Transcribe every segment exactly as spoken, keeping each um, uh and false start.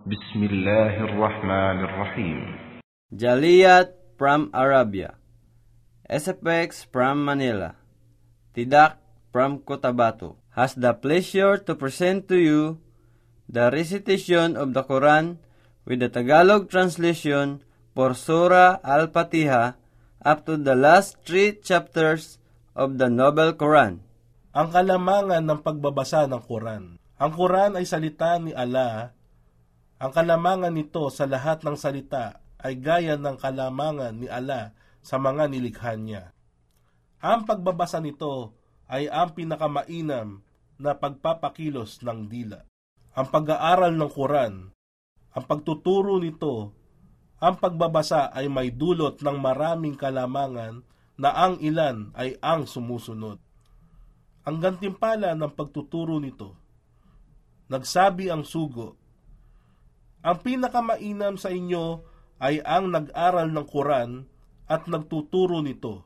Bismillahirrahmanirrahim. Jaliyat from Arabia. S F X from Manila. Tidak from Cotabato has the pleasure to present to you the recitation of the Quran with the Tagalog translation for Surah Al-Fatiha up to the last three chapters of the Noble Quran. Ang kalamangan ng pagbabasa ng Quran. Ang Quran ay salita ni Allah. Ang kalamangan nito sa lahat ng salita ay gaya ng kalamangan ni Allah sa mga nilikha niya. Ang pagbabasa nito ay ang pinakamainam na pagpapakilos ng dila. Ang pag-aaral ng Quran, ang pagtuturo nito, ang pagbabasa ay may dulot ng maraming kalamangan na ang ilan ay ang sumusunod. Ang gantimpala ng pagtuturo nito, nagsabi ang sugo, ang pinakamainam sa inyo ay ang nag-aral ng Quran at nagtuturo nito.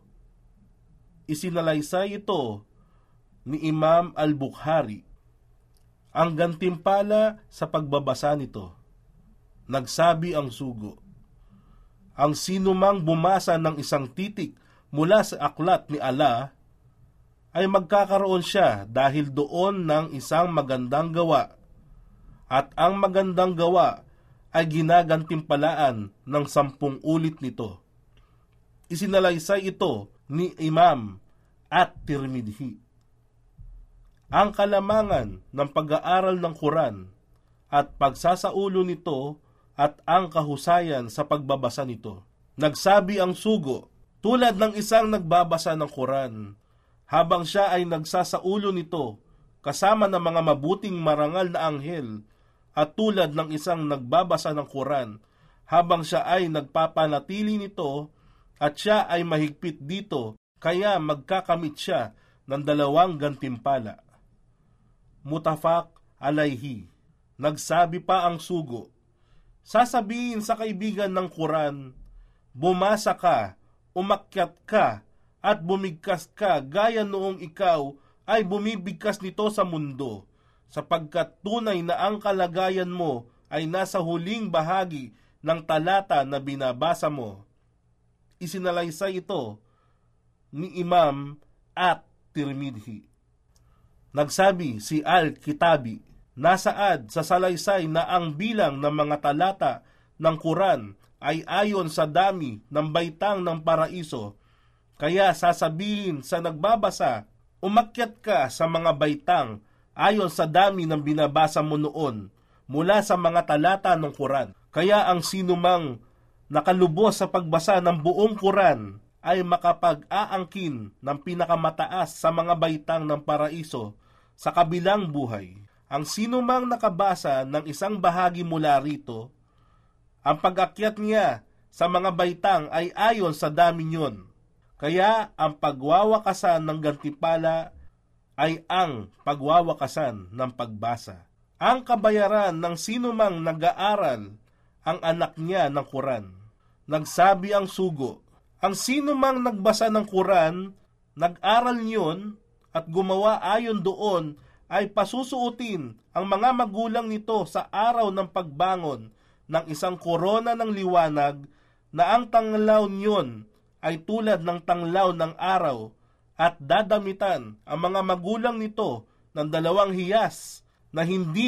Isinalaysay ito ni Imam Al-Bukhari. Ang gantimpala sa pagbabasa nito, nagsabi ang sugo, ang sinumang bumasa ng isang titik mula sa aklat ni Allah ay magkakaroon siya dahil doon ng isang magandang gawa, at ang magandang gawa ay ginagantimpalaan ng sampung ulit nito. Isinalaysay ito ni Imam At-Tirmidhi. Ang kalamangan ng pag-aaral ng Quran at pagsasaulo nito at ang kahusayan sa pagbabasa nito. Nagsabi ang sugo, tulad ng isang nagbabasa ng Quran, habang siya ay nagsasaulo nito kasama ng mga mabuting marangal na anghel, at tulad ng isang nagbabasa ng Quran habang siya ay nagpapanatili nito at siya ay mahigpit dito, kaya magkakamit siya ng dalawang gantimpala. Mutafaq alayhi. Nagsabi pa ang sugo, sasabihin sa kaibigan ng Quran, bumasa ka, umakyat ka, at bumigkas ka gaya noong ikaw ay bumibigkas nito sa mundo, sapagkat tunay na ang kalagayan mo ay nasa huling bahagi ng talata na binabasa mo. Isinalaysay ito ni Imam At-Tirmidhi. Nagsabi si Al-Kitabi, nasaad sa salaysay na ang bilang ng mga talata ng Quran ay ayon sa dami ng baitang ng paraiso, kaya sasabihin sa nagbabasa, umakyat ka sa mga baitang ayon sa dami ng binabasa mo noon mula sa mga talata ng Quran. Kaya ang sinumang nakalubos sa pagbasa ng buong Quran ay makapag-aangkin ng pinakamataas sa mga baitang ng paraiso sa kabilang buhay. Ang sinumang nakabasa ng isang bahagi mula rito, ang pag-akyat niya sa mga baitang ay ayon sa dami niyon. Kaya ang pagwawakasan ng gantimpala ay ang pagwawakasan ng pagbasa. Ang kabayaran ng sinumang nag-aaral ang anak niya ng Quran. Nagsabi ang sugo, ang sinumang nagbasa ng Quran, nag-aral niyon at gumawa ayon doon ay pasusuotin ang mga magulang nito sa araw ng pagbangon ng isang korona ng liwanag na ang tanglaw niyon ay tulad ng tanglaw ng araw, at dadamitan ang mga magulang nito ng dalawang hiyas na hindi